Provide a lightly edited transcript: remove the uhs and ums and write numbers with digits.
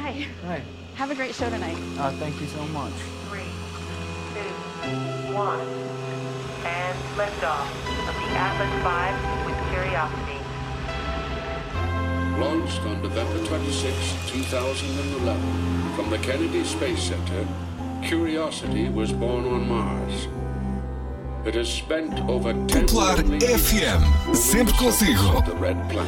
Hey, Hey, have a great show tonight. thank you so much. 3, 2, 1, and liftoff of the Atlas V with Curiosity. Launched on November 26, 2011, from the Kennedy Space Center, Curiosity was born on Mars. It has spent over 10 Popular million years FM, moving sempre the surface consigo. of the red planet.